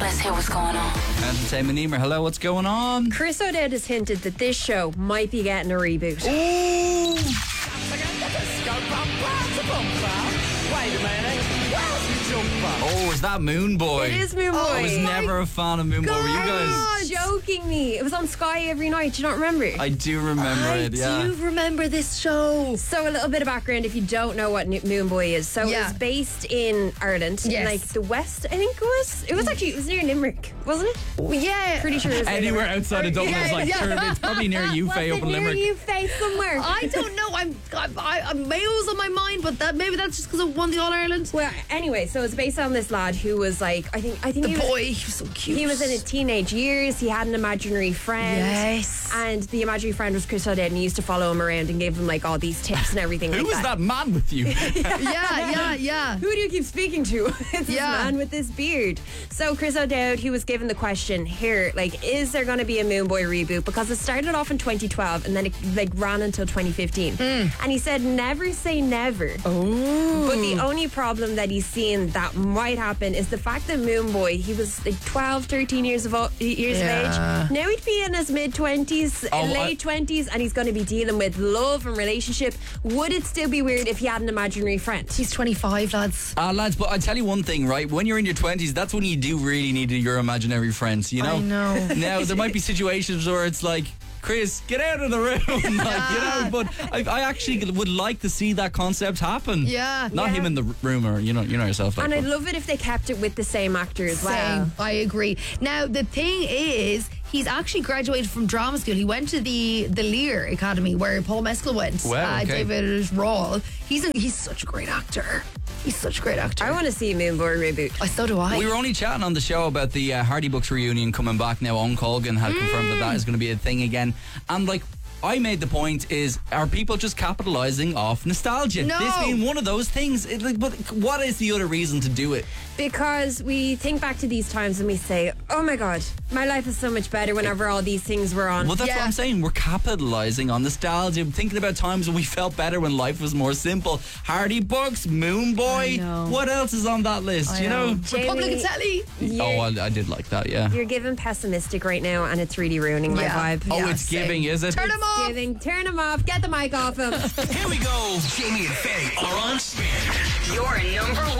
Let's hear what's going on. Entertainment Emer, hello, what's going on? Chris O'Dowd has hinted that this show might be getting a reboot. Ooh! Wait a minute, where's the jumper? Oh, is that Moon Boy? It is Moon Boy. I was never a fan of Moon Boy. Were you guys? Joking me. It was on Sky every night. Do you not remember? I do remember it, yeah. I do remember this show. So a little bit of background if you don't know what Moon Boy is. So Yeah. it's based in Ireland, Yes. like the west. I think it was. It was near Limerick, wasn't it? Yeah. Pretty sure it was near Anywhere Limerick. outside of Dublin is like, Yeah. sure, it's probably near Was Ufe it up in near Limerick. Ufe somewhere? I don't know. I'm Mayo's on my mind, but maybe that's just because I won the All Ireland. Well, anyway, so it's based on this lad who was like, I think The he was, boy, he was so cute. he was in his teenage years. He had an imaginary friend. Yes. And the imaginary friend was Chris O'Dowd, and he used to follow him around and gave him like all these tips and everything. Who like was that man with you? Yeah. Who do you keep speaking to? It's this Yeah. man with this beard. So Chris O'Dowd, he was given the question here, like, is there going to be a Moon Boy reboot? Because it started off in 2012 and then it like ran until 2015. And he said, never say never. Oh. But the only problem that he's seeing that might happen is the fact that Moon Boy, he was like 12, 13 years of Yeah. age. Now he'd be in his mid-20s, Oh, late 20s, and he's going to be dealing with love and relationship. Would it still be weird if he had an imaginary friend? He's 25, lads. Lads, but I tell you one thing, right? When you're in your 20s, that's when you do really need your imaginary friends, you know? I know. Now, there might be situations where it's like, Chris, get out of the room. Like, you know, but I actually would like to see that concept happen. Yeah. Not Yeah. him in the room, or you know yourself. Like, And I'd but- love it if they kept it with the same actor as well. Same. I agree. Now, the thing is, he's actually graduated from drama school. He went to the Lear Academy where Paul Mescal went. Wow, okay. David Rawle. He's such a great actor. He's such a great actor. I want to see a Moon Boy reboot. So do I. We were only chatting on the show about the Hardy Books reunion coming back now. Owen Colgan had confirmed that is going to be a thing again. And like, I made the point is, are people just capitalising off nostalgia? No. This being one of those things. But what is the other reason to do it? Because we think back to these times and we say, oh my God, my life is so much better whenever all these things were on. Well, that's what Yeah. I'm saying. We're capitalising on nostalgia. Thinking about times when we felt better when life was more simple. Hardy Books, Moon Boy. I know. What else is on that list? I You know? Republic of Telly. Oh, I did like that, yeah. You're giving pessimistic right now and it's really ruining my Yeah. vibe. Oh, Yeah, it's same. giving, is it? Turn him off. Turn him off. Get the mic off him. Here we go. Jamie and Faye are on spin. Your number